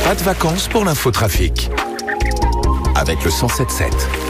Pas de vacances pour l'infotrafic. Avec le 107.7.